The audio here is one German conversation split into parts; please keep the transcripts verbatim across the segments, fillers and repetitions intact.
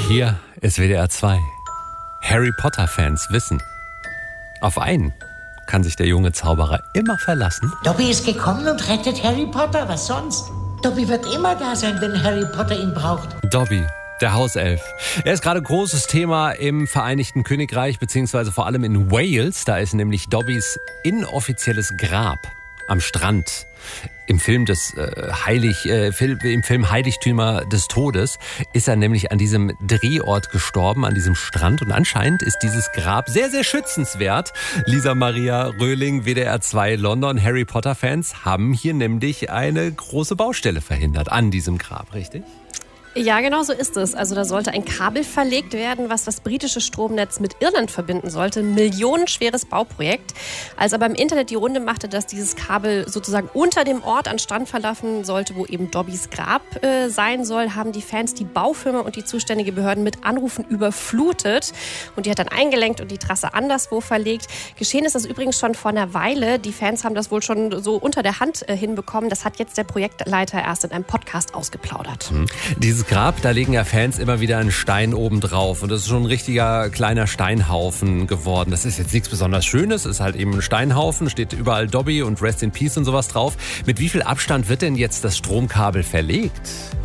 Hier ist W D R zwei. Harry Potter-Fans wissen, auf einen kann sich der junge Zauberer immer verlassen. Dobby ist gekommen und rettet Harry Potter, was sonst? Dobby wird immer da sein, wenn Harry Potter ihn braucht. Dobby, der Hauself. Er ist gerade großes Thema im Vereinigten Königreich, beziehungsweise vor allem in Wales. Da ist nämlich Dobbys inoffizielles Grab am Strand. Im Film des äh, Heilig, äh, Film, im Film Heiligtümer des Todes ist er nämlich an diesem Drehort gestorben, an diesem Strand. Und anscheinend ist dieses Grab sehr, sehr schützenswert. Lisa Maria Röhling, W D R zwei London. Harry Potter-Fans haben hier nämlich eine große Baustelle verhindert an diesem Grab, richtig? Ja, genau so ist es. Also da sollte ein Kabel verlegt werden, was das britische Stromnetz mit Irland verbinden sollte. Ein millionenschweres Bauprojekt. Als aber im Internet die Runde machte, dass dieses Kabel sozusagen unter dem Ort an Strand verlaufen sollte, wo eben Dobbys Grab äh, sein soll, haben die Fans die Baufirma und die zuständige Behörden mit Anrufen überflutet. Und die hat dann eingelenkt und die Trasse anderswo verlegt. Geschehen ist das übrigens schon vor einer Weile. Die Fans haben das wohl schon so unter der Hand äh, hinbekommen. Das hat jetzt der Projektleiter erst in einem Podcast ausgeplaudert. Mhm. Dieses Grab, da legen ja Fans immer wieder einen Stein oben drauf. Und das ist schon ein richtiger kleiner Steinhaufen geworden. Das ist jetzt nichts besonders Schönes, ist halt eben ein Steinhaufen, steht überall Dobby und Rest in Peace und sowas drauf. Mit wie viel Abstand wird denn jetzt das Stromkabel verlegt?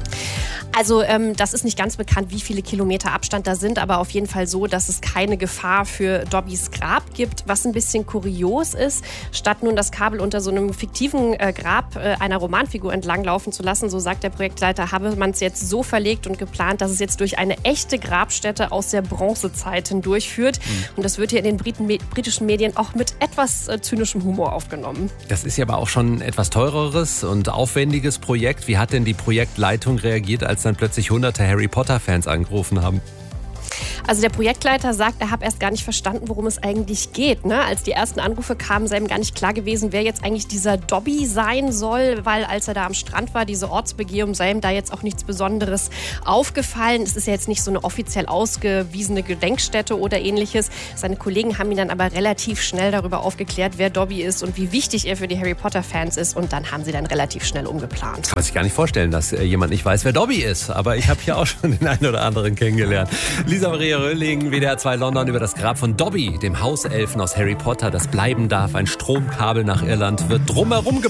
Also ähm, das ist nicht ganz bekannt, wie viele Kilometer Abstand da sind, aber auf jeden Fall so, dass es keine Gefahr für Dobbys Grab gibt. Was ein bisschen kurios ist, statt nun das Kabel unter so einem fiktiven äh, Grab äh, einer Romanfigur entlanglaufen zu lassen, so sagt der Projektleiter, habe man es jetzt so verlegt und geplant, dass es jetzt durch eine echte Grabstätte aus der Bronzezeit hindurchführt. Mhm. Und das wird hier in den Briten, me- britischen Medien auch mit etwas äh, zynischem Humor aufgenommen. Das ist ja aber auch schon ein etwas teureres und aufwendiges Projekt. Wie hat denn die Projektleitung reagiert, als dann plötzlich hunderte Harry Potter-Fans angerufen haben? Also der Projektleiter sagt, er habe erst gar nicht verstanden, worum es eigentlich geht. Ne? Als die ersten Anrufe kamen, sei ihm gar nicht klar gewesen, wer jetzt eigentlich dieser Dobby sein soll, weil als er da am Strand war, diese Ortsbegehung, sei ihm da jetzt auch nichts Besonderes aufgefallen. Es ist ja jetzt nicht so eine offiziell ausgewiesene Gedenkstätte oder ähnliches. Seine Kollegen haben ihn dann aber relativ schnell darüber aufgeklärt, wer Dobby ist und wie wichtig er für die Harry Potter-Fans ist. Und dann haben sie dann relativ schnell umgeplant. Kann man sich gar nicht vorstellen, dass jemand nicht weiß, wer Dobby ist. Aber ich habe hier auch schon den einen oder anderen kennengelernt. Lisa Maria Röhling, W D R zwei London, über das Grab von Dobby, dem Hauselfen aus Harry Potter, das bleiben darf. Ein Stromkabel nach Irland wird drumherum gebaut.